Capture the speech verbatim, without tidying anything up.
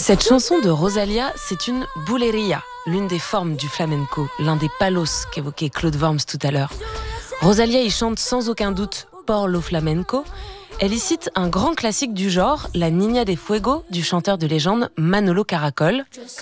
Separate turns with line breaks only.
Cette chanson de Rosalía, c'est une bulería, l'une des formes du flamenco, l'un des palos qu'évoquait Claude Worms tout à l'heure. Rosalía y chante sans aucun doute Por lo flamenco. Elle y cite un grand classique du genre, La Niña de Fuego, du chanteur de légende Manolo Caracol.